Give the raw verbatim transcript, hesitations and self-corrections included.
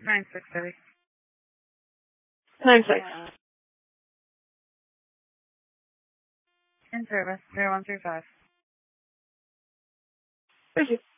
Nine six Debbie. Nine six. In service. Zero one three five. Thank you.